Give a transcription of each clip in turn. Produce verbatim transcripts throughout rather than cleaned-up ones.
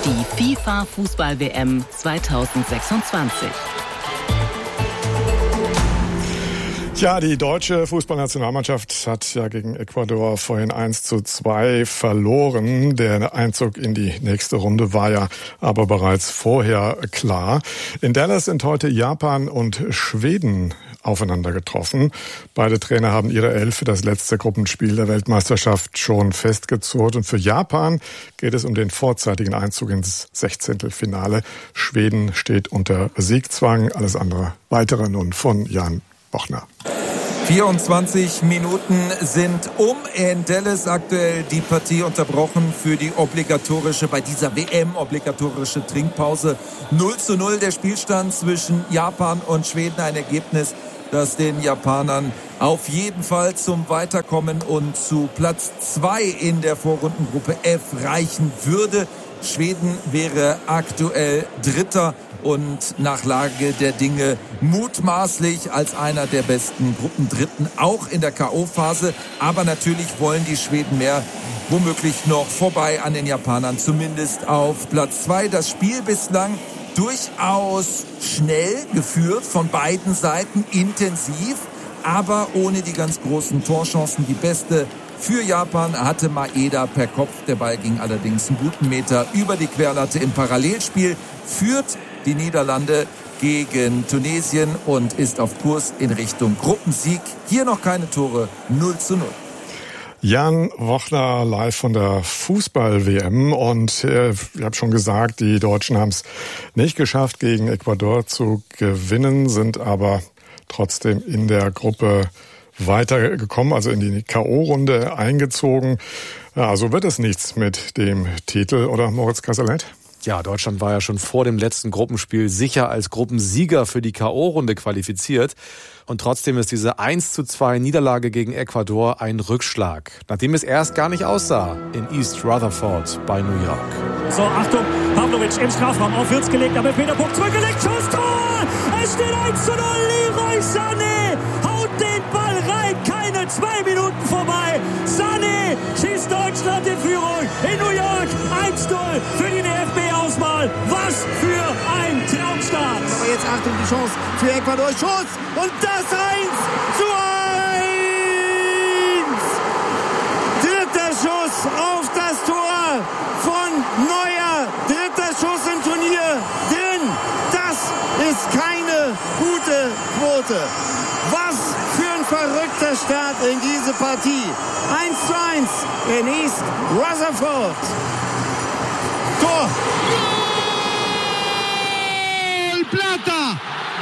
Die FIFA-Fußball-W M zweitausendsechsundzwanzig. Ja, die deutsche Fußballnationalmannschaft hat ja gegen Ecuador vorhin eins zu zwei verloren. Der Einzug in die nächste Runde war ja aber bereits vorher klar. In Dallas sind heute Japan und Schweden aufeinander getroffen. Beide Trainer haben ihre Elf für das letzte Gruppenspiel der Weltmeisterschaft schon festgezurrt. Und für Japan geht es um den vorzeitigen Einzug ins Sechzehntelfinale. Schweden steht unter Siegzwang. Alles andere weitere nun von Jan Bochner. vierundzwanzig Minuten sind um in Dallas, aktuell die Partie unterbrochen für die obligatorische, bei dieser W M obligatorische Trinkpause. null zu null der Spielstand zwischen Japan und Schweden, ein Ergebnis, das den Japanern auf jeden Fall zum Weiterkommen und zu Platz zwei in der Vorrundengruppe F reichen würde. Schweden wäre aktuell Dritter und nach Lage der Dinge mutmaßlich als einer der besten Gruppendritten, auch in der K O-Phase. Aber natürlich wollen die Schweden mehr, womöglich noch vorbei an den Japanern, zumindest auf Platz zwei. Das Spiel bislang durchaus schnell geführt, von beiden Seiten intensiv, aber ohne die ganz großen Torchancen. Die beste für Japan hatte Maeda per Kopf. Der Ball ging allerdings einen guten Meter über die Querlatte. Im Parallelspiel führt die Niederlande gegen Tunesien und ist auf Kurs in Richtung Gruppensieg. Hier noch keine Tore, null zu null. Jan Bochner live von der Fußball-W M und äh, ich habe schon gesagt, die Deutschen haben es nicht geschafft, gegen Ecuador zu gewinnen, sind aber trotzdem in der Gruppe weitergekommen, also in die K O-Runde eingezogen. Ja, so wird es nichts mit dem Titel, oder Moritz Kasselet? Ja, Deutschland war ja schon vor dem letzten Gruppenspiel sicher als Gruppensieger für die K O-Runde qualifiziert. Und trotzdem ist diese eins zu zwei Niederlage gegen Ecuador ein Rückschlag, nachdem es erst gar nicht aussah in East Rutherford bei New York. So, Achtung, Pavlovic im Strafraum, auf Wirtz gelegt, aber Peter Puck zurückgelegt, Schuss, Tor! Es steht eins zu null, Leroy Sané haut den Ball rein, keine zwei Minuten vorbei. Sané schießt Deutschland in Führung in New York, eins zu null für die D F B-Auswahl. Was für ein Traumstart. Aber jetzt Achtung, die Chance für Ecuador, Schuss und das eins zu eins. Dritter Schuss auf das Tor von Neuer. Dritter Schuss im Turnier drin. Das ist keine gute Quote. Was für ein verrückter Start in diese Partie. eins zu eins in East Rutherford. Tor. Gol, Plata.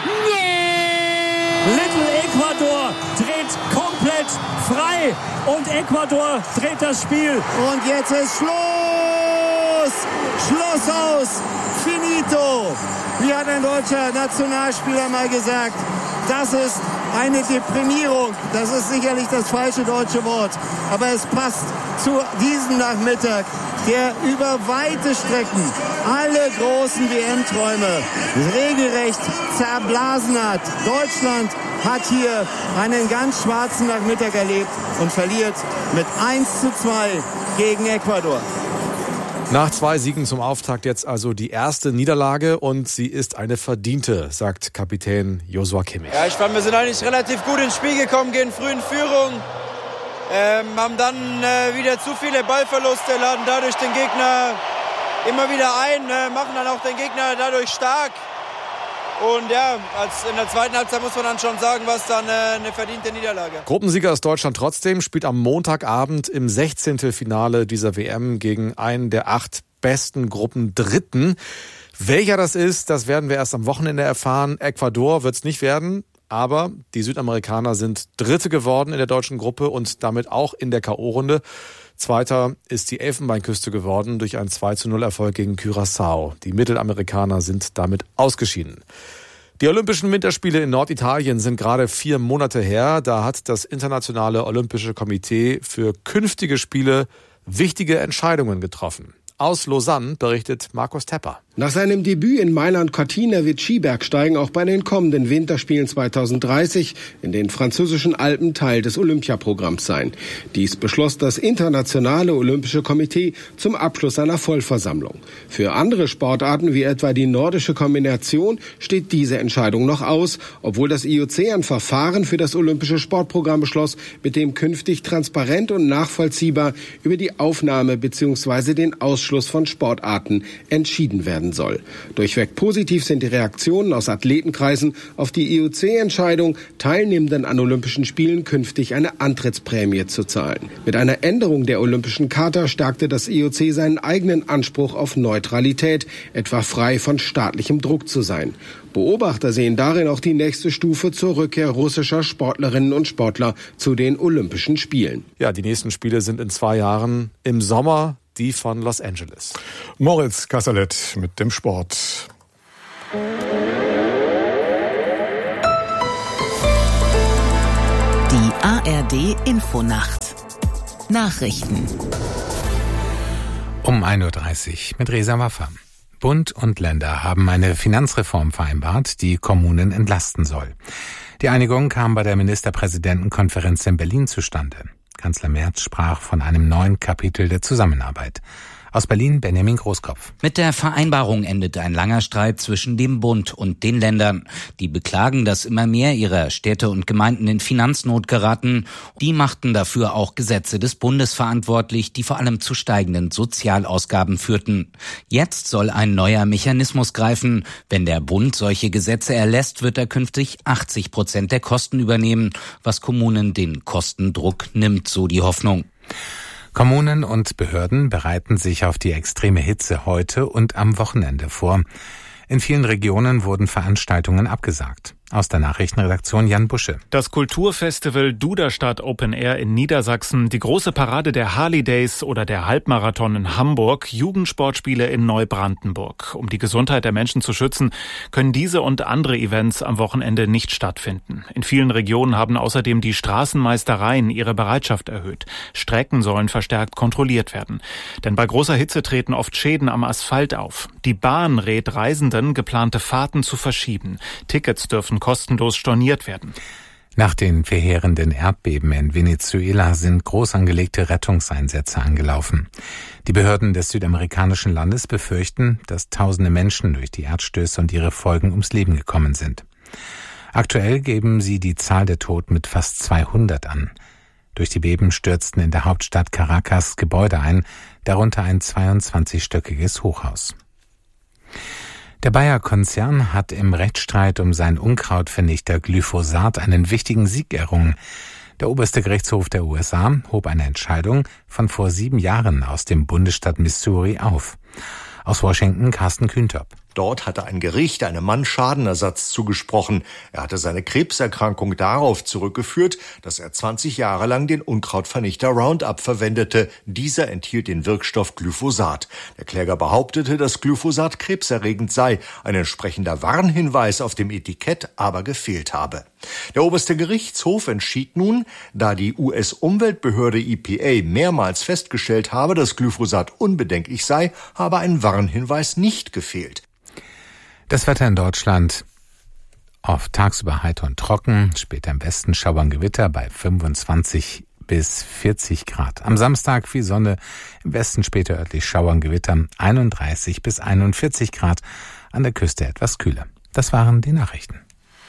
Little Ecuador dreht komplett frei und Ecuador dreht das Spiel. Und jetzt ist Schluss. Schluss aus. Finito. Wie hat ein deutscher Nationalspieler mal gesagt, das ist eine Deprimierung. Das ist sicherlich das falsche deutsche Wort. Aber es passt zu diesem Nachmittag, der über weite Strecken alle großen W M-Träume regelrecht zerblasen hat. Deutschland hat hier einen ganz schwarzen Nachmittag erlebt und verliert mit eins zu zwei gegen Ecuador. Nach zwei Siegen zum Auftakt jetzt also die erste Niederlage und sie ist eine verdiente, sagt Kapitän Joshua Kimmich. Ja, ich fand, wir sind eigentlich relativ gut ins Spiel gekommen, gehen früh in Führung, ähm, haben dann äh, wieder zu viele Ballverluste, laden dadurch den Gegner immer wieder ein, äh, machen dann auch den Gegner dadurch stark. Und ja, als in der zweiten Halbzeit muss man dann schon sagen, was dann äh, eine verdiente Niederlage. Gruppensieger ist Deutschland trotzdem, spielt am Montagabend im Sechzehntelfinale dieser W M gegen einen der acht besten Gruppendritten. Welcher das ist, das werden wir erst am Wochenende erfahren. Ecuador wird es nicht werden, aber die Südamerikaner sind Dritte geworden in der deutschen Gruppe und damit auch in der K O-Runde. Zweiter ist die Elfenbeinküste geworden durch einen zwei zu null Erfolg gegen Curaçao. Die Mittelamerikaner sind damit ausgeschieden. Die Olympischen Winterspiele in Norditalien sind gerade vier Monate her. Da hat das Internationale Olympische Komitee für künftige Spiele wichtige Entscheidungen getroffen. Aus Lausanne berichtet Markus Tepper. Nach seinem Debüt in Mailand-Cortina wird Skibergsteigen auch bei den kommenden Winterspielen zweitausenddreißig in den französischen Alpen Teil des Olympiaprogramms sein. Dies beschloss das Internationale Olympische Komitee zum Abschluss seiner Vollversammlung. Für andere Sportarten wie etwa die nordische Kombination steht diese Entscheidung noch aus, obwohl das I O C ein Verfahren für das Olympische Sportprogramm beschloss, mit dem künftig transparent und nachvollziehbar über die Aufnahme bzw. den Ausschluss von Sportarten entschieden werden soll. Durchweg positiv sind die Reaktionen aus Athletenkreisen auf die I O C-Entscheidung, Teilnehmenden an Olympischen Spielen künftig eine Antrittsprämie zu zahlen. Mit einer Änderung der Olympischen Charta stärkte das I O C seinen eigenen Anspruch auf Neutralität, etwa frei von staatlichem Druck zu sein. Beobachter sehen darin auch die nächste Stufe zur Rückkehr russischer Sportlerinnen und Sportler zu den Olympischen Spielen. Ja, die nächsten Spiele sind in zwei Jahren im Sommer, die von Los Angeles. Moritz Kasserlet mit dem Sport. Die A R D Infonacht. Nachrichten. Um ein Uhr dreißig mit Reza Waffa. Bund und Länder haben eine Finanzreform vereinbart, die Kommunen entlasten soll. Die Einigung kam bei der Ministerpräsidentenkonferenz in Berlin zustande. Kanzler Merz sprach von einem neuen Kapitel der Zusammenarbeit. Aus Berlin Benjamin Großkopf. Mit der Vereinbarung endet ein langer Streit zwischen dem Bund und den Ländern. Die beklagen, dass immer mehr ihrer Städte und Gemeinden in Finanznot geraten. Die machten dafür auch Gesetze des Bundes verantwortlich, die vor allem zu steigenden Sozialausgaben führten. Jetzt soll ein neuer Mechanismus greifen. Wenn der Bund solche Gesetze erlässt, wird er künftig achtzig Prozent der Kosten übernehmen, was Kommunen den Kostendruck nimmt, so die Hoffnung. Kommunen und Behörden bereiten sich auf die extreme Hitze heute und am Wochenende vor. In vielen Regionen wurden Veranstaltungen abgesagt. Aus der Nachrichtenredaktion Jan Busche. Das Kulturfestival Duderstadt Open Air in Niedersachsen, die große Parade der Harley Days oder der Halbmarathon in Hamburg, Jugendsportspiele in Neubrandenburg. Um die Gesundheit der Menschen zu schützen, können diese und andere Events am Wochenende nicht stattfinden. In vielen Regionen haben außerdem die Straßenmeistereien ihre Bereitschaft erhöht. Strecken sollen verstärkt kontrolliert werden. Denn bei großer Hitze treten oft Schäden am Asphalt auf. Die Bahn rät Reisenden, geplante Fahrten zu verschieben. Tickets dürfen kostenlos storniert werden. Nach den verheerenden Erdbeben in Venezuela sind groß angelegte Rettungseinsätze angelaufen. Die Behörden des südamerikanischen Landes befürchten, dass tausende Menschen durch die Erdstöße und ihre Folgen ums Leben gekommen sind. Aktuell geben sie die Zahl der Toten mit fast zweihundert an. Durch die Beben stürzten in der Hauptstadt Caracas Gebäude ein, darunter ein zweiundzwanzigstöckiges Hochhaus. Der Bayer-Konzern hat im Rechtsstreit um seinen Unkrautvernichter Glyphosat einen wichtigen Sieg errungen. Der oberste Gerichtshof der U S A hob eine Entscheidung von vor sieben Jahren aus dem Bundesstaat Missouri auf. Aus Washington Carsten Kühntop. Dort hatte ein Gericht einem Mann Schadenersatz zugesprochen. Er hatte seine Krebserkrankung darauf zurückgeführt, dass er zwanzig Jahre lang den Unkrautvernichter Roundup verwendete. Dieser enthielt den Wirkstoff Glyphosat. Der Kläger behauptete, dass Glyphosat krebserregend sei. Ein entsprechender Warnhinweis auf dem Etikett aber gefehlt habe. Der oberste Gerichtshof entschied nun, da die U S-Umweltbehörde E P A mehrmals festgestellt habe, dass Glyphosat unbedenklich sei, habe ein Warnhinweis nicht gefehlt. Das Wetter in Deutschland oft tagsüber heiter und trocken, später im Westen Schauer und Gewitter bei fünfundzwanzig bis vierzig Grad. Am Samstag viel Sonne, im Westen später örtlich Schauer und Gewitter, einunddreißig bis einundvierzig Grad, an der Küste etwas kühler. Das waren die Nachrichten.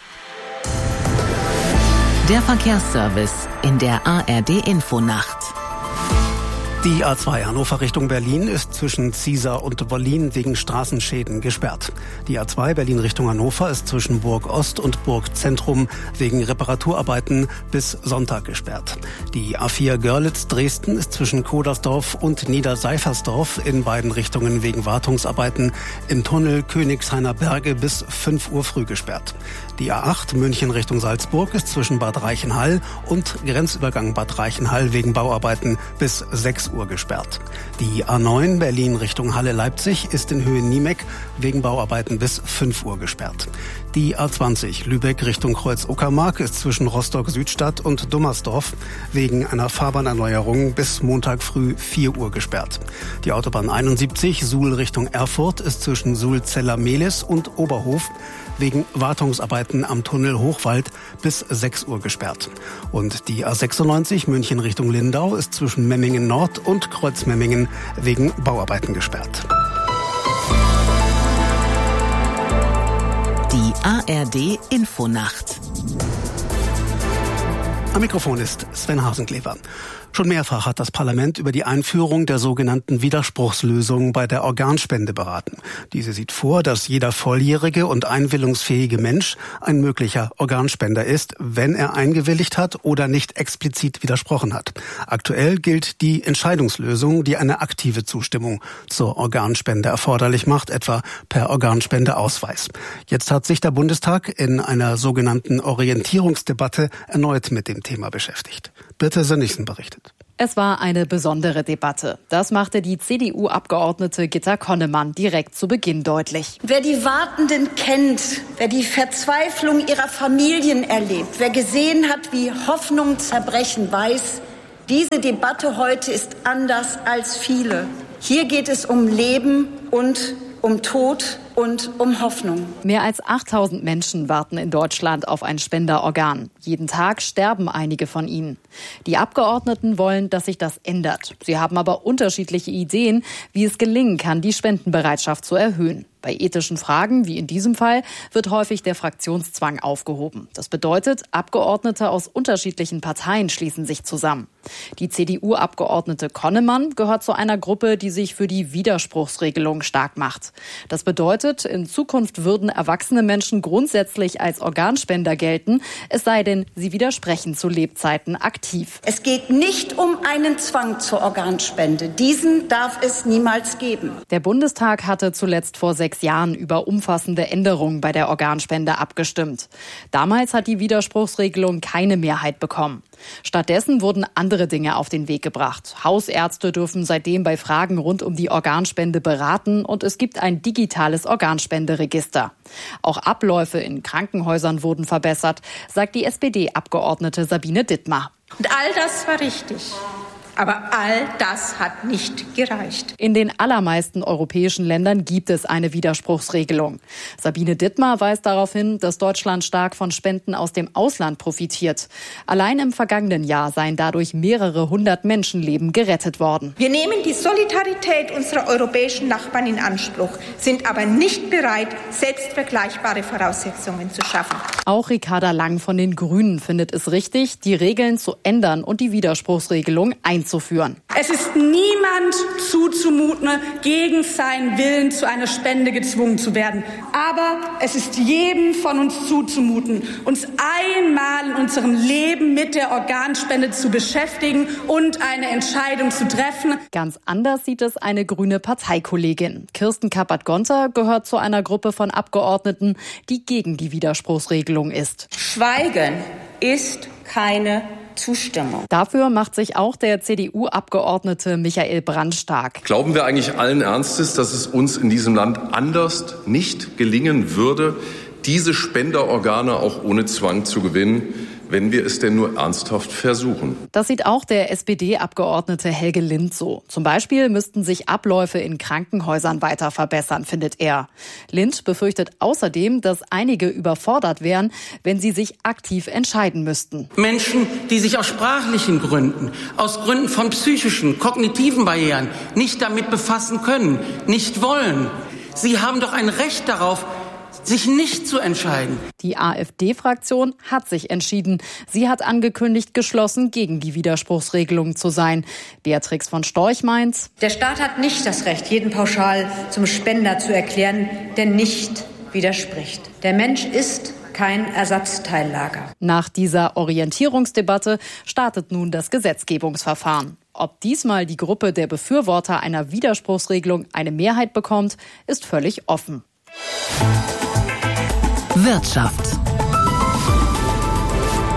Der Verkehrsservice in der A R D Infonacht. Die A zwei Hannover Richtung Berlin ist zwischen Ziesar und Wollin wegen Straßenschäden gesperrt. Die A zwei Berlin Richtung Hannover ist zwischen Burg Ost und Burg Zentrum wegen Reparaturarbeiten bis Sonntag gesperrt. Die A vier Görlitz Dresden ist zwischen Kodersdorf und Niederseifersdorf in beiden Richtungen wegen Wartungsarbeiten im Tunnel Königshainer Berge bis fünf Uhr früh gesperrt. Die A acht München Richtung Salzburg ist zwischen Bad Reichenhall und Grenzübergang Bad Reichenhall wegen Bauarbeiten bis sechs Uhr gesperrt. Die A neun Berlin Richtung Halle-Leipzig ist in Höhe Niemeck wegen Bauarbeiten bis fünf Uhr gesperrt. Die A zwanzig Lübeck Richtung Kreuz-Uckermark ist zwischen Rostock-Südstadt und Dummersdorf wegen einer Fahrbahnerneuerung bis Montag früh vier Uhr gesperrt. Die Autobahn einundsiebzig Suhl Richtung Erfurt ist zwischen Suhl-Zeller-Mehlis und Oberhof wegen Wartungsarbeiten am Tunnel Hochwald bis sechs Uhr gesperrt. Und die A sechsundneunzig München Richtung Lindau ist zwischen Memmingen Nord und Kreuzmemmingen wegen Bauarbeiten gesperrt. Die A R D Infonacht. Am Mikrofon ist Sven Hasenklever. Schon mehrfach hat das Parlament über die Einführung der sogenannten Widerspruchslösung bei der Organspende beraten. Diese sieht vor, dass jeder volljährige und einwilligungsfähige Mensch ein möglicher Organspender ist, wenn er eingewilligt hat oder nicht explizit widersprochen hat. Aktuell gilt die Entscheidungslösung, die eine aktive Zustimmung zur Organspende erforderlich macht, etwa per Organspendeausweis. Jetzt hat sich der Bundestag in einer sogenannten Orientierungsdebatte erneut mit dem Thema beschäftigt. Birte Sönnigsen berichtet. Es war eine besondere Debatte. Das machte die C D U-Abgeordnete Gitta Connemann direkt zu Beginn deutlich. Wer die Wartenden kennt, wer die Verzweiflung ihrer Familien erlebt, wer gesehen hat, wie Hoffnung zerbrechen, weiß, diese Debatte heute ist anders als viele. Hier geht es um Leben und um Tod und um Hoffnung. Mehr als achttausend Menschen warten in Deutschland auf ein Spenderorgan. Jeden Tag sterben einige von ihnen. Die Abgeordneten wollen, dass sich das ändert. Sie haben aber unterschiedliche Ideen, wie es gelingen kann, die Spendenbereitschaft zu erhöhen. Bei ethischen Fragen, wie in diesem Fall, wird häufig der Fraktionszwang aufgehoben. Das bedeutet, Abgeordnete aus unterschiedlichen Parteien schließen sich zusammen. Die C D U-Abgeordnete Connemann gehört zu einer Gruppe, die sich für die Widerspruchsregelung stark macht. Das bedeutet, in Zukunft würden erwachsene Menschen grundsätzlich als Organspender gelten, es sei denn, sie widersprechen zu Lebzeiten aktiv. Es geht nicht um einen Zwang zur Organspende. Diesen darf es niemals geben. Der Bundestag hatte zuletzt vor sechs Jahren über umfassende Änderungen bei der Organspende abgestimmt. Damals hat die Widerspruchsregelung keine Mehrheit bekommen. Stattdessen wurden andere Dinge auf den Weg gebracht. Hausärzte dürfen seitdem bei Fragen rund um die Organspende beraten und es gibt ein digitales Organspenderegister. Auch Abläufe in Krankenhäusern wurden verbessert, sagt die S P D-Abgeordnete Sabine Dittmar. Und all das war richtig. Aber all das hat nicht gereicht. In den allermeisten europäischen Ländern gibt es eine Widerspruchsregelung. Sabine Dittmar weist darauf hin, dass Deutschland stark von Spenden aus dem Ausland profitiert. Allein im vergangenen Jahr seien dadurch mehrere hundert Menschenleben gerettet worden. Wir nehmen die Solidarität unserer europäischen Nachbarn in Anspruch, sind aber nicht bereit, selbst vergleichbare Voraussetzungen zu schaffen. Auch Ricarda Lang von den Grünen findet es richtig, die Regeln zu ändern und die Widerspruchsregelung einzuführen. Es ist niemand zuzumuten, gegen seinen Willen zu einer Spende gezwungen zu werden. Aber es ist jedem von uns zuzumuten, uns einmal in unserem Leben mit der Organspende zu beschäftigen und eine Entscheidung zu treffen. Ganz anders sieht es eine grüne Parteikollegin. Kirsten Kappert-Gonter gehört zu einer Gruppe von Abgeordneten, die gegen die Widerspruchsregelung ist. Schweigen ist keine Zustimmung. Dafür macht sich auch der C D U-Abgeordnete Michael Brandt stark. Glauben wir eigentlich allen Ernstes, dass es uns in diesem Land anders nicht gelingen würde, diese Spenderorgane auch ohne Zwang zu gewinnen, wenn wir es denn nur ernsthaft versuchen? Das sieht auch der S P D-Abgeordnete Helge Lind so. Zum Beispiel müssten sich Abläufe in Krankenhäusern weiter verbessern, findet er. Lind befürchtet außerdem, dass einige überfordert wären, wenn sie sich aktiv entscheiden müssten. Menschen, die sich aus sprachlichen Gründen, aus Gründen von psychischen, kognitiven Barrieren nicht damit befassen können, nicht wollen. Sie haben doch ein Recht darauf, sich nicht zu entscheiden. Die AfD-Fraktion hat sich entschieden. Sie hat angekündigt, geschlossen gegen die Widerspruchsregelung zu sein. Beatrix von Storch meint: Der Staat hat nicht das Recht, jeden pauschal zum Spender zu erklären, der nicht widerspricht. Der Mensch ist kein Ersatzteillager. Nach dieser Orientierungsdebatte startet nun das Gesetzgebungsverfahren. Ob diesmal die Gruppe der Befürworter einer Widerspruchsregelung eine Mehrheit bekommt, ist völlig offen. Wirtschaft.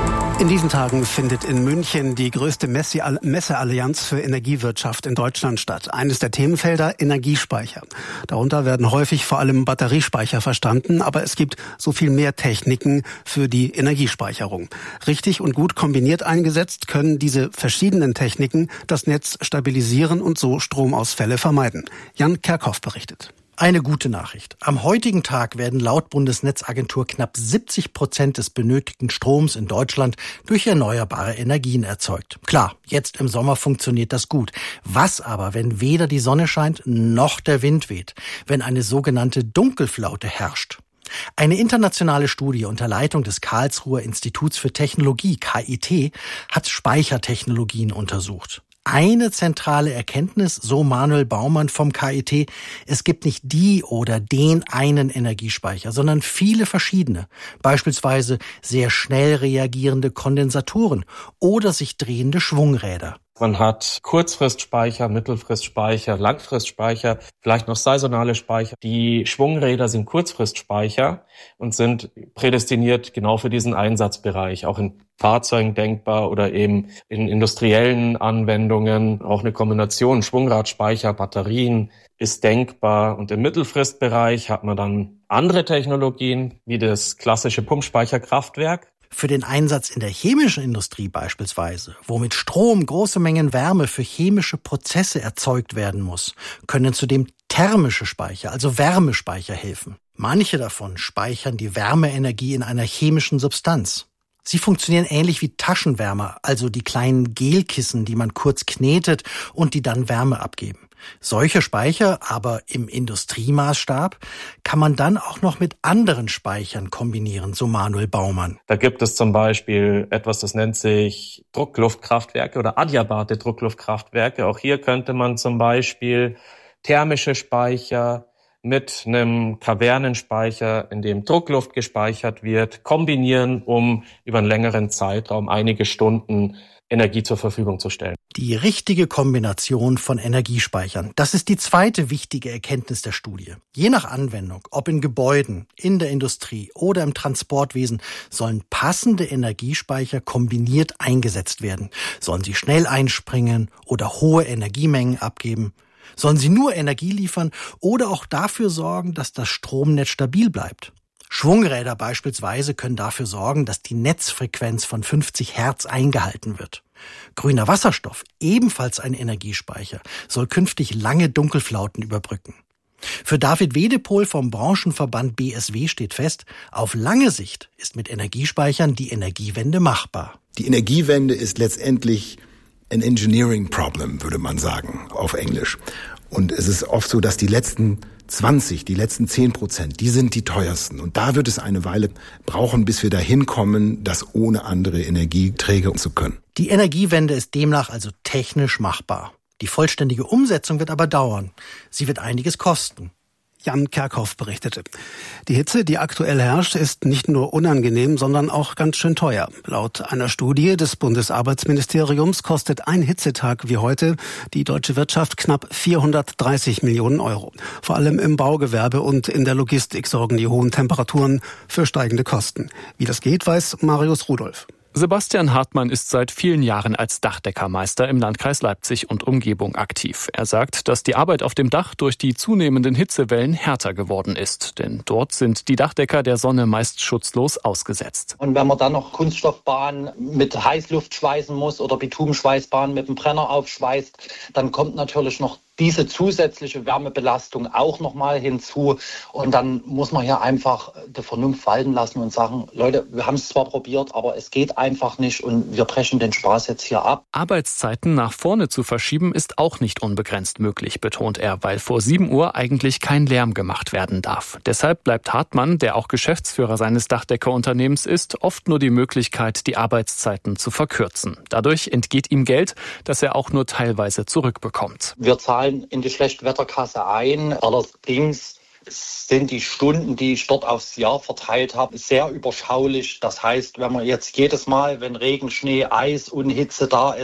In diesen Tagen findet in München die größte Messeallianz für Energiewirtschaft in Deutschland statt. Eines der Themenfelder Energiespeicher. Darunter werden häufig vor allem Batteriespeicher verstanden, aber es gibt so viel mehr Techniken für die Energiespeicherung. Richtig und gut kombiniert eingesetzt können diese verschiedenen Techniken das Netz stabilisieren und so Stromausfälle vermeiden. Jan Kerkhoff berichtet. Eine gute Nachricht. Am heutigen Tag werden laut Bundesnetzagentur knapp siebzig Prozent des benötigten Stroms in Deutschland durch erneuerbare Energien erzeugt. Klar, jetzt im Sommer funktioniert das gut. Was aber, wenn weder die Sonne scheint noch der Wind weht? Wenn eine sogenannte Dunkelflaute herrscht? Eine internationale Studie unter Leitung des Karlsruher Instituts für Technologie, K I T, hat Speichertechnologien untersucht. Eine zentrale Erkenntnis, so Manuel Baumann vom K I T, es gibt nicht die oder den einen Energiespeicher, sondern viele verschiedene, beispielsweise sehr schnell reagierende Kondensatoren oder sich drehende Schwungräder. Man hat Kurzfristspeicher, Mittelfristspeicher, Langfristspeicher, vielleicht noch saisonale Speicher. Die Schwungräder sind Kurzfristspeicher und sind prädestiniert genau für diesen Einsatzbereich, auch in Fahrzeugen denkbar oder eben in industriellen Anwendungen. Auch eine Kombination Schwungradspeicher, Batterien ist denkbar. Und im Mittelfristbereich hat man dann andere Technologien wie das klassische Pumpspeicherkraftwerk. Für den Einsatz in der chemischen Industrie beispielsweise, wo mit Strom große Mengen Wärme für chemische Prozesse erzeugt werden muss, können zudem thermische Speicher, also Wärmespeicher, helfen. Manche davon speichern die Wärmeenergie in einer chemischen Substanz. Sie funktionieren ähnlich wie Taschenwärmer, also die kleinen Gelkissen, die man kurz knetet und die dann Wärme abgeben. Solche Speicher, aber im Industriemaßstab, kann man dann auch noch mit anderen Speichern kombinieren, so Manuel Baumann. Da gibt es zum Beispiel etwas, das nennt sich Druckluftkraftwerke oder adiabate Druckluftkraftwerke. Auch hier könnte man zum Beispiel thermische Speicher mit einem Kavernenspeicher, in dem Druckluft gespeichert wird, kombinieren, um über einen längeren Zeitraum einige Stunden Energie zur Verfügung zu stellen. Die richtige Kombination von Energiespeichern, das ist die zweite wichtige Erkenntnis der Studie. Je nach Anwendung, ob in Gebäuden, in der Industrie oder im Transportwesen, sollen passende Energiespeicher kombiniert eingesetzt werden. Sollen sie schnell einspringen oder hohe Energiemengen abgeben? Sollen sie nur Energie liefern oder auch dafür sorgen, dass das Stromnetz stabil bleibt? Schwungräder beispielsweise können dafür sorgen, dass die Netzfrequenz von fünfzig Hertz eingehalten wird. Grüner Wasserstoff, ebenfalls ein Energiespeicher, soll künftig lange Dunkelflauten überbrücken. Für David Wedepohl vom Branchenverband B S W steht fest, auf lange Sicht ist mit Energiespeichern die Energiewende machbar. Die Energiewende ist letztendlich ein Engineering Problem, würde man sagen, auf Englisch. Und es ist oft so, dass die letzten zwanzig, die letzten zehn Prozent, die sind die teuersten. Und da wird es eine Weile brauchen, bis wir dahin kommen, das ohne andere Energieträger zu können. Die Energiewende ist demnach also technisch machbar. Die vollständige Umsetzung wird aber dauern. Sie wird einiges kosten. Jan Kerkhoff berichtete. Die Hitze, die aktuell herrscht, ist nicht nur unangenehm, sondern auch ganz schön teuer. Laut einer Studie des Bundesarbeitsministeriums kostet ein Hitzetag wie heute die deutsche Wirtschaft knapp vierhundertdreißig Millionen Euro. Vor allem im Baugewerbe und in der Logistik sorgen die hohen Temperaturen für steigende Kosten. Wie das geht, weiß Marius Rudolph. Sebastian Hartmann ist seit vielen Jahren als Dachdeckermeister im Landkreis Leipzig und Umgebung aktiv. Er sagt, dass die Arbeit auf dem Dach durch die zunehmenden Hitzewellen härter geworden ist. Denn dort sind die Dachdecker der Sonne meist schutzlos ausgesetzt. Und wenn man dann noch Kunststoffbahnen mit Heißluft schweißen muss oder Bitumenschweißbahnen mit dem Brenner aufschweißt, dann kommt natürlich noch diese zusätzliche Wärmebelastung auch nochmal hinzu. Und dann muss man hier einfach die Vernunft walten lassen und sagen, Leute, wir haben es zwar probiert, aber es geht einfach nicht und wir brechen den Spaß jetzt hier ab. Arbeitszeiten nach vorne zu verschieben ist auch nicht unbegrenzt möglich, betont er, weil vor sieben Uhr eigentlich kein Lärm gemacht werden darf. Deshalb bleibt Hartmann, der auch Geschäftsführer seines Dachdeckerunternehmens ist, oft nur die Möglichkeit, die Arbeitszeiten zu verkürzen. Dadurch entgeht ihm Geld, das er auch nur teilweise zurückbekommt. Wir zahlen in die Schlechtwetterkasse ein. Allerdings sind die Stunden, die ich dort aufs Jahr verteilt habe, sehr überschaulich. Das heißt, wenn man jetzt jedes Mal, wenn Regen, Schnee, Eis und Hitze da ist,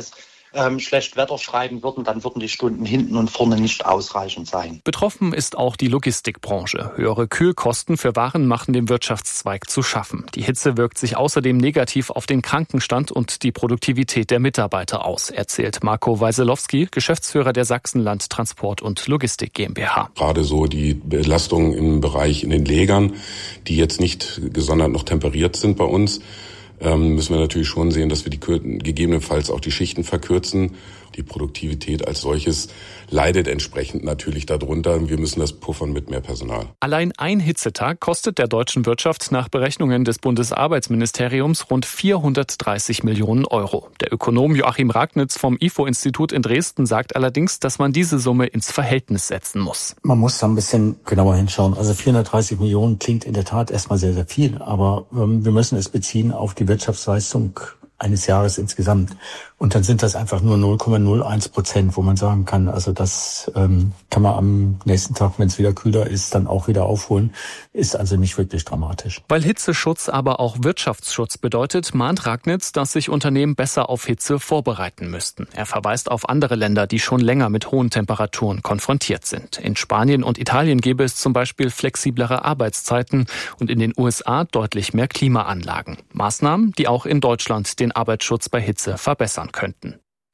ähm, schlecht Wetter schreiben würden, dann würden die Stunden hinten und vorne nicht ausreichend sein. Betroffen ist auch die Logistikbranche. Höhere Kühlkosten für Waren machen dem Wirtschaftszweig zu schaffen. Die Hitze wirkt sich außerdem negativ auf den Krankenstand und die Produktivität der Mitarbeiter aus, erzählt Marco Weiselowski, Geschäftsführer der Sachsenland Transport und Logistik GmbH. Gerade so die Belastungen im Bereich in den Lägern, die jetzt nicht gesondert noch temperiert sind bei uns, ähm, müssen wir natürlich schon sehen, dass wir die gegebenenfalls auch die Schichten verkürzen. Die Produktivität als solches leidet entsprechend natürlich darunter. Wir müssen das puffern mit mehr Personal. Allein ein Hitzetag kostet der deutschen Wirtschaft nach Berechnungen des Bundesarbeitsministeriums rund vierhundertdreißig Millionen Euro. Der Ökonom Joachim Ragnitz vom I F O-Institut in Dresden sagt allerdings, dass man diese Summe ins Verhältnis setzen muss. Man muss da ein bisschen genauer hinschauen. Also vierhundertdreißig Millionen klingt in der Tat erstmal sehr, sehr viel. Aber ähm, wir müssen es beziehen auf die Wirtschaftsleistung eines Jahres insgesamt. Und dann sind das einfach nur null Komma null eins Prozent, wo man sagen kann, also das ähm, kann man am nächsten Tag, wenn es wieder kühler ist, dann auch wieder aufholen. Ist also nicht wirklich dramatisch. Weil Hitzeschutz aber auch Wirtschaftsschutz bedeutet, mahnt Ragnitz, dass sich Unternehmen besser auf Hitze vorbereiten müssten. Er verweist auf andere Länder, die schon länger mit hohen Temperaturen konfrontiert sind. In Spanien und Italien gäbe es zum Beispiel flexiblere Arbeitszeiten und in den U S A deutlich mehr Klimaanlagen. Maßnahmen, die auch in Deutschland den Arbeitsschutz bei Hitze verbessern könnten.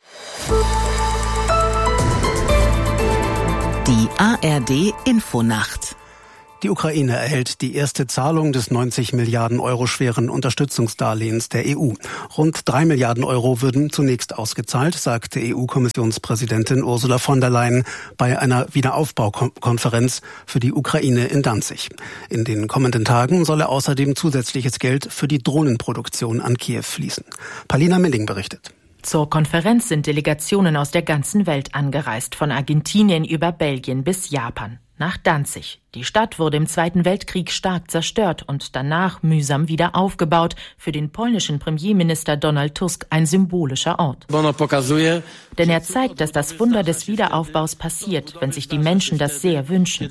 Die A R D Infonacht. Die Ukraine erhält die erste Zahlung des neunzig Milliarden Euro schweren Unterstützungsdarlehens der E U. Rund drei Milliarden Euro würden zunächst ausgezahlt, sagte E U-Kommissionspräsidentin Ursula von der Leyen bei einer Wiederaufbaukonferenz für die Ukraine in Danzig. In den kommenden Tagen solle außerdem zusätzliches Geld für die Drohnenproduktion an Kiew fließen. Palina Milling berichtet. Zur Konferenz sind Delegationen aus der ganzen Welt angereist, von Argentinien über Belgien bis Japan, nach Danzig. Die Stadt wurde im Zweiten Weltkrieg stark zerstört und danach mühsam wieder aufgebaut. Für den polnischen Premierminister Donald Tusk ein symbolischer Ort. Denn er zeigt, dass das Wunder des Wiederaufbaus passiert, wenn sich die Menschen das sehr wünschen.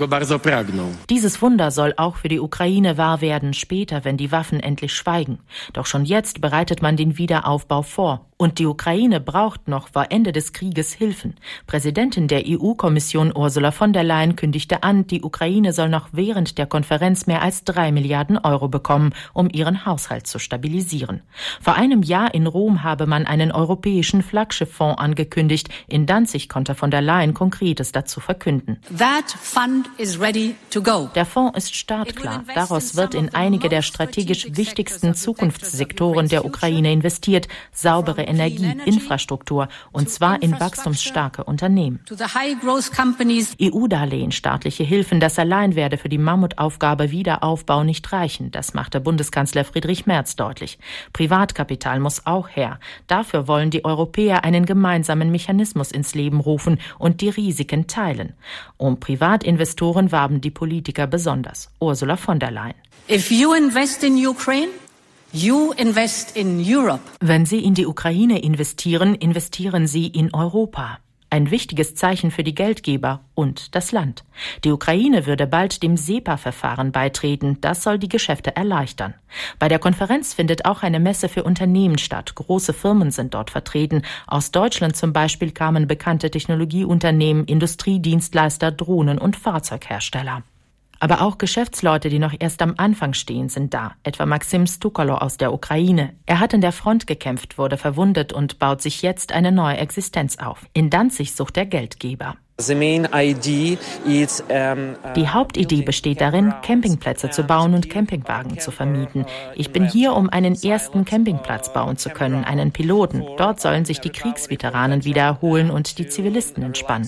Dieses Wunder soll auch für die Ukraine wahr werden, später, wenn die Waffen endlich schweigen. Doch schon jetzt bereitet man den Wiederaufbau vor. Und die Ukraine braucht noch vor Ende des Krieges Hilfen. Präsidentin der E U-Kommission Ursula von der Leyen kündigte an, die Ukraine soll noch während der Konferenz mehr als drei Milliarden Euro bekommen, um ihren Haushalt zu stabilisieren. Vor einem Jahr in Rom habe man einen europäischen Flaggschifffonds angekündigt. In Danzig konnte von der Leyen Konkretes dazu verkünden. That fund is ready to go. Der Fonds ist startklar. Daraus wird in einige der strategisch wichtigsten Zukunftssektoren der Ukraine investiert. Saubere Energie, Infrastruktur, und zwar in wachstumsstarke Unternehmen. E U-Darlehen, staatliche Hilfen, das allein werde für die Mammutaufgabe Wiederaufbau nicht reichen. Das machte Bundeskanzler Friedrich Merz deutlich. Privatkapital muss auch her. Dafür wollen die Europäer einen gemeinsamen Mechanismus ins Leben rufen und die Risiken teilen. Um Privatinvestoren warben die Politiker besonders. Ursula von der Leyen. If you invest in Ukraine, you invest in Europe. Wenn Sie in die Ukraine investieren, investieren Sie in Europa. Ein wichtiges Zeichen für die Geldgeber und das Land. Die Ukraine würde bald dem SEPA-Verfahren beitreten. Das soll die Geschäfte erleichtern. Bei der Konferenz findet auch eine Messe für Unternehmen statt. Große Firmen sind dort vertreten. Aus Deutschland zum Beispiel kamen bekannte Technologieunternehmen, Industriedienstleister, Drohnen- und Fahrzeughersteller. Aber auch Geschäftsleute, die noch erst am Anfang stehen, sind da. Etwa Maxim Stukalo aus der Ukraine. Er hat in der Front gekämpft, wurde verwundet und baut sich jetzt eine neue Existenz auf. In Danzig sucht er Geldgeber. Die Hauptidee besteht darin, Campingplätze zu bauen und Campingwagen zu vermieten. Ich bin hier, um einen ersten Campingplatz bauen zu können, einen Piloten. Dort sollen sich die Kriegsveteranen wieder erholen und die Zivilisten entspannen.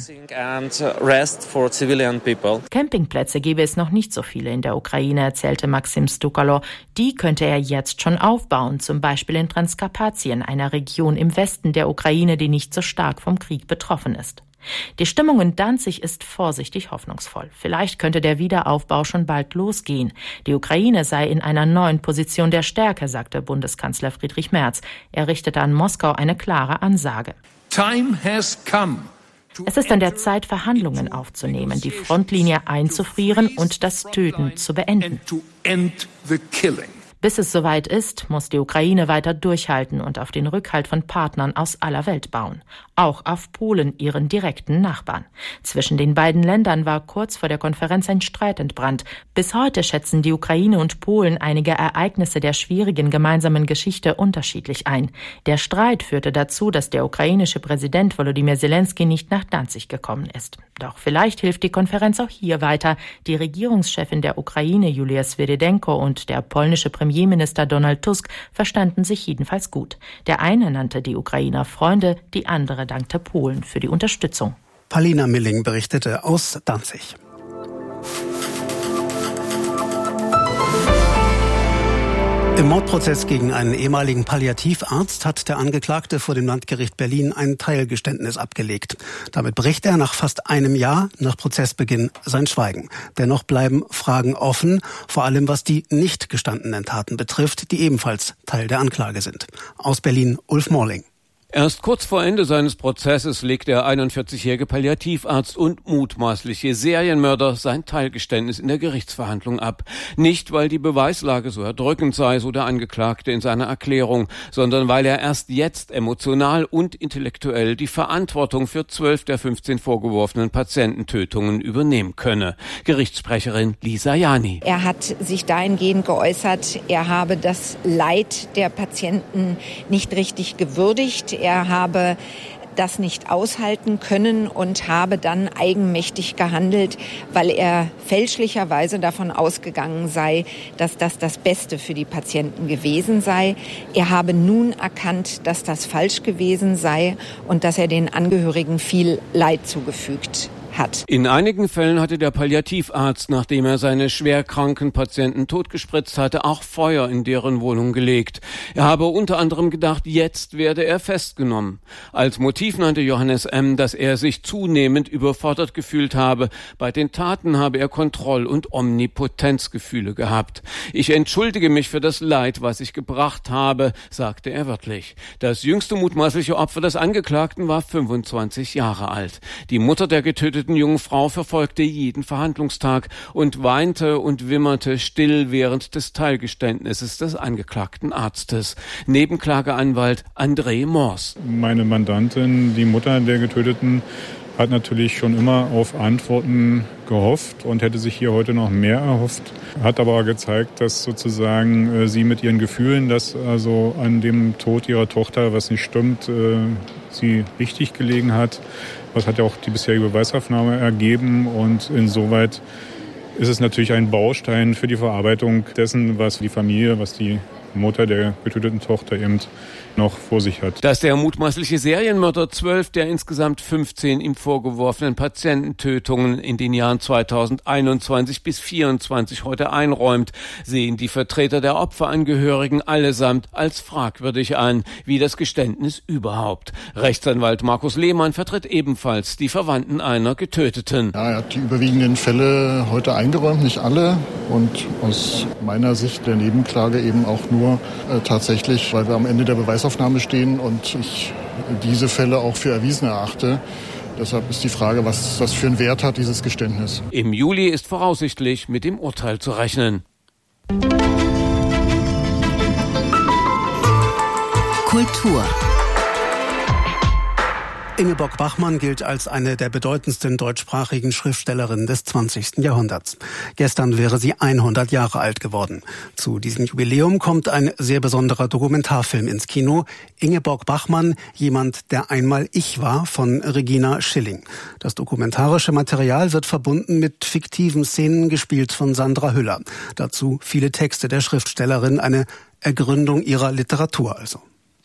Campingplätze gäbe es noch nicht so viele in der Ukraine, erzählte Maxim Stukalo. Die könnte er jetzt schon aufbauen, zum Beispiel in Transkarpatien, einer Region im Westen der Ukraine, die nicht so stark vom Krieg betroffen ist. Die Stimmung in Danzig ist vorsichtig hoffnungsvoll. Vielleicht könnte der Wiederaufbau schon bald losgehen. Die Ukraine sei in einer neuen Position der Stärke, sagte Bundeskanzler Friedrich Merz. Er richtete an Moskau eine klare Ansage. Time has come. Es ist an der Zeit, Verhandlungen aufzunehmen, die Frontlinie einzufrieren und das Töten zu beenden. Bis es soweit ist, muss die Ukraine weiter durchhalten und auf den Rückhalt von Partnern aus aller Welt bauen. Auch auf Polen, ihren direkten Nachbarn. Zwischen den beiden Ländern war kurz vor der Konferenz ein Streit entbrannt. Bis heute schätzen die Ukraine und Polen einige Ereignisse der schwierigen gemeinsamen Geschichte unterschiedlich ein. Der Streit führte dazu, dass der ukrainische Präsident Volodymyr Zelensky nicht nach Danzig gekommen ist. Doch vielleicht hilft die Konferenz auch hier weiter. Die Regierungschefin der Ukraine, Julia Swirydenko, und der polnische Premierminister Donald Tusk verstanden sich jedenfalls gut. Der eine nannte die Ukrainer Freunde, die andere dankte Polen für die Unterstützung. Palina Milling berichtete aus Danzig. Im Mordprozess gegen einen ehemaligen Palliativarzt hat der Angeklagte vor dem Landgericht Berlin ein Teilgeständnis abgelegt. Damit bricht er nach fast einem Jahr nach Prozessbeginn sein Schweigen. Dennoch bleiben Fragen offen, vor allem was die nicht gestandenen Taten betrifft, die ebenfalls Teil der Anklage sind. Aus Berlin Ulf Morling. Erst kurz vor Ende seines Prozesses legt der einundvierzigjährige Palliativarzt und mutmaßliche Serienmörder sein Teilgeständnis in der Gerichtsverhandlung ab. Nicht, weil die Beweislage so erdrückend sei, so der Angeklagte in seiner Erklärung, sondern weil er erst jetzt emotional und intellektuell die Verantwortung für zwölf der fünfzehn vorgeworfenen Patiententötungen übernehmen könne. Gerichtssprecherin Lisa Jani. Er hat sich dahingehend geäußert, er habe das Leid der Patienten nicht richtig gewürdigt. Er habe das nicht aushalten können und habe dann eigenmächtig gehandelt, weil er fälschlicherweise davon ausgegangen sei, dass das das Beste für die Patienten gewesen sei. Er habe nun erkannt, dass das falsch gewesen sei und dass er den Angehörigen viel Leid zugefügt hat. In einigen Fällen hatte der Palliativarzt, nachdem er seine schwerkranken Patienten totgespritzt hatte, auch Feuer in deren Wohnung gelegt. Er habe unter anderem gedacht, jetzt werde er festgenommen. Als Motiv nannte Johannes M., dass er sich zunehmend überfordert gefühlt habe. Bei den Taten habe er Kontroll- und Omnipotenzgefühle gehabt. Ich entschuldige mich für das Leid, was ich gebracht habe, sagte er wörtlich. Das jüngste mutmaßliche Opfer des Angeklagten war fünfundzwanzig Jahre alt. Die Mutter der getöteten jungen Frau verfolgte jeden Verhandlungstag und weinte und wimmerte still während des Teilgeständnisses des angeklagten Arztes. Nebenklageanwalt André Mors. Meine Mandantin, die Mutter der Getöteten, hat natürlich schon immer auf Antworten gehofft und hätte sich hier heute noch mehr erhofft. Hat aber gezeigt, dass sozusagen äh, sie mit ihren Gefühlen, dass also an dem Tod ihrer Tochter was nicht stimmt, äh, sie richtig gelegen hat. Das hat ja auch die bisherige Beweisaufnahme ergeben und insoweit ist es natürlich ein Baustein für die Verarbeitung dessen, was die Familie, was die Mutter der getöteten Tochter eben noch vor sich hat. Dass der mutmaßliche Serienmörder zwölf der insgesamt fünfzehn ihm vorgeworfenen Patiententötungen in den Jahren zweitausendeinundzwanzig bis vierundzwanzig heute einräumt, sehen die Vertreter der Opferangehörigen allesamt als fragwürdig an, wie das Geständnis überhaupt. Rechtsanwalt Markus Lehmann vertritt ebenfalls die Verwandten einer Getöteten. Ja, er hat die überwiegenden Fälle heute eingeräumt, nicht alle. Und aus meiner Sicht der Nebenklage eben auch nur äh, tatsächlich, weil wir am Ende der Beweisaufnahme stehen und ich diese Fälle auch für erwiesen erachte. Deshalb ist die Frage, was das für einen Wert hat, dieses Geständnis. Im Juli ist voraussichtlich mit dem Urteil zu rechnen. Kultur. Ingeborg Bachmann gilt als eine der bedeutendsten deutschsprachigen Schriftstellerinnen des zwanzigsten Jahrhunderts. Gestern wäre sie hundert Jahre alt geworden. Zu diesem Jubiläum kommt ein sehr besonderer Dokumentarfilm ins Kino. Ingeborg Bachmann, jemand, der einmal ich war, von Regina Schilling. Das dokumentarische Material wird verbunden mit fiktiven Szenen, gespielt von Sandra Hüller. Dazu viele Texte der Schriftstellerin, eine Ergründung ihrer Literatur also.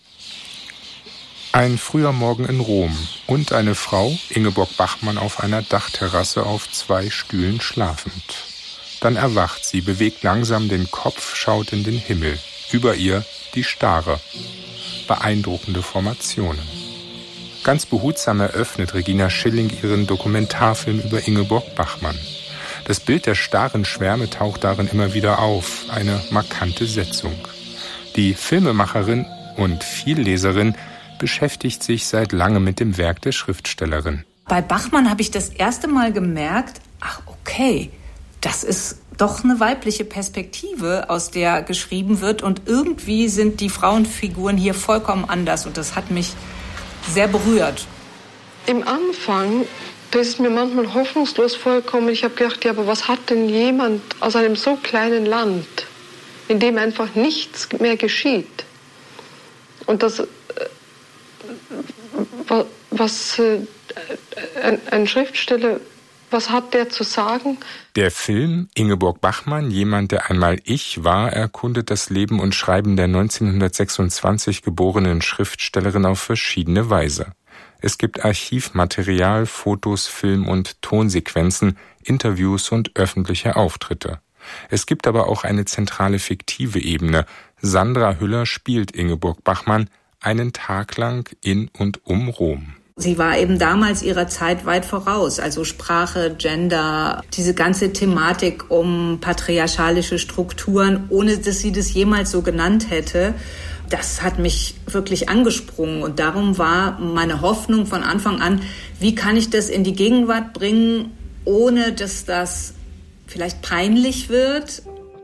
Ein früher Morgen in Rom und eine Frau, Ingeborg Bachmann, auf einer Dachterrasse auf zwei Stühlen schlafend. Dann erwacht sie, bewegt langsam den Kopf, schaut in den Himmel. Über ihr die Stare. Beeindruckende Formationen. Ganz behutsam eröffnet Regina Schilling ihren Dokumentarfilm über Ingeborg Bachmann. Das Bild der starren Schwärme taucht darin immer wieder auf, eine markante Setzung. Die Filmemacherin und Vielleserin beschäftigt sich seit langem mit dem Werk der Schriftstellerin. Bei Bachmann habe ich das erste Mal gemerkt, ach okay, das ist doch eine weibliche Perspektive, aus der geschrieben wird. Und irgendwie sind die Frauenfiguren hier vollkommen anders. Und das hat mich sehr berührt. Im Anfang, das ist mir manchmal hoffnungslos vorgekommen. Ich habe gedacht, ja, aber was hat denn jemand aus einem so kleinen Land, in dem einfach nichts mehr geschieht? Und das, was äh, ein, ein Schriftsteller, was hat der zu sagen? Der Film Ingeborg Bachmann, jemand, der einmal ich war, erkundet das Leben und Schreiben der neunzehnhundertsechsundzwanzig geborenen Schriftstellerin auf verschiedene Weise. Es gibt Archivmaterial, Fotos, Film- und Tonsequenzen, Interviews und öffentliche Auftritte. Es gibt aber auch eine zentrale fiktive Ebene. Sandra Hüller spielt Ingeborg Bachmann einen Tag lang in und um Rom. Sie war eben damals ihrer Zeit weit voraus, also Sprache, Gender, diese ganze Thematik um patriarchalische Strukturen, ohne dass sie das jemals so genannt hätte. Das hat mich wirklich angesprungen und darum war meine Hoffnung von Anfang an, wie kann ich das in die Gegenwart bringen, ohne dass das vielleicht peinlich wird.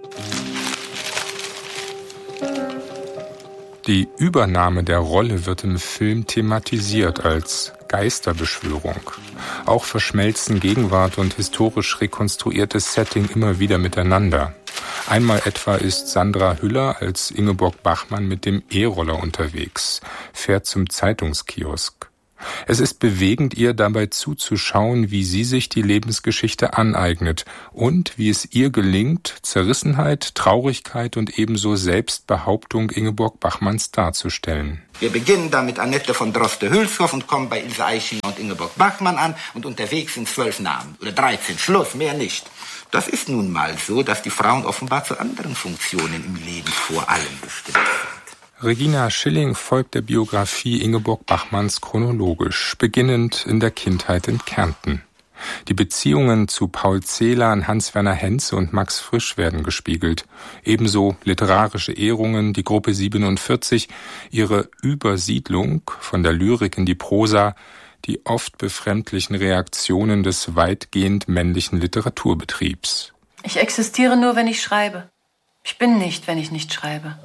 Die Übernahme der Rolle wird im Film thematisiert als Geisterbeschwörung. Auch verschmelzen Gegenwart und historisch rekonstruiertes Setting immer wieder miteinander. Einmal etwa ist Sandra Hüller als Ingeborg Bachmann mit dem E-Roller unterwegs, fährt zum Zeitungskiosk. Es ist bewegend, ihr dabei zuzuschauen, wie sie sich die Lebensgeschichte aneignet und wie es ihr gelingt, Zerrissenheit, Traurigkeit und ebenso Selbstbehauptung Ingeborg Bachmanns darzustellen. Wir beginnen da mit Annette von Droste-Hülshoff und kommen bei Ilse Aichinger und Ingeborg Bachmann an und unterwegs sind zwölf Namen oder dreizehn, Schluss, mehr nicht. Das ist nun mal so, dass die Frauen offenbar zu anderen Funktionen im Leben vor allem bestimmt sind. Regina Schilling folgt der Biografie Ingeborg Bachmanns chronologisch, beginnend in der Kindheit in Kärnten. Die Beziehungen zu Paul Celan, Hans-Werner Henze und Max Frisch werden gespiegelt. Ebenso literarische Ehrungen, die Gruppe siebenundvierzig, ihre Übersiedlung von der Lyrik in die Prosa, die oft befremdlichen Reaktionen des weitgehend männlichen Literaturbetriebs. Ich existiere nur, wenn ich schreibe. Ich bin nicht, wenn ich nicht schreibe.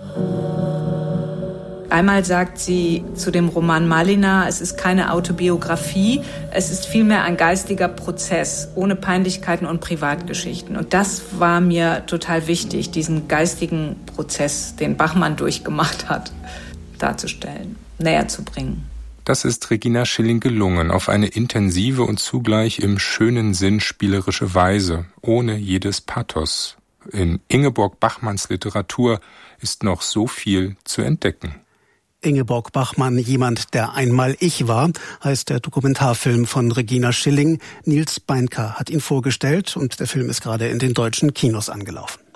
Einmal sagt sie zu dem Roman Malina, es ist keine Autobiografie, es ist vielmehr ein geistiger Prozess, ohne Peinlichkeiten und Privatgeschichten. Und das war mir total wichtig, diesen geistigen Prozess, den Bachmann durchgemacht hat, darzustellen, näher zu bringen. Das ist Regina Schilling gelungen, auf eine intensive und zugleich im schönen Sinn spielerische Weise, ohne jedes Pathos. In Ingeborg Bachmanns Literatur ist noch so viel zu entdecken. Ingeborg Bachmann, jemand, der einmal ich war, heißt der Dokumentarfilm von Regina Schilling. Nils Beinker hat ihn vorgestellt und der Film ist gerade in den deutschen Kinos angelaufen.